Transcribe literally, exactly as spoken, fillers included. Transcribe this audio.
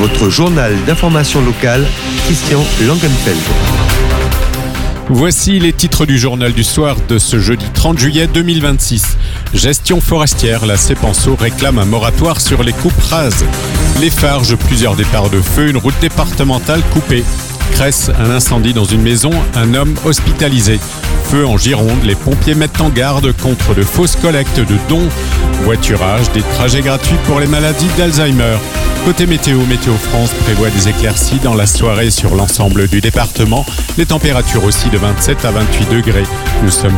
Votre journal d'information locale, Christian Langenfeld. Voici les titres du journal du soir de ce jeudi trente juillet deux mille vingt-six. Gestion forestière, la Cépenso réclame un moratoire sur les coupes rases. Les Farges, plusieurs départs de feu, une route départementale coupée. Cresse, un incendie dans une maison, un homme hospitalisé. Feu en Gironde, les pompiers mettent en garde contre de fausses collectes de dons. Voiturage, des trajets gratuits pour les maladies d'Alzheimer. Côté météo, Météo France prévoit des éclaircies dans la soirée sur l'ensemble du département. Les températures aussi de vingt-sept à vingt-huit degrés. Nous sommes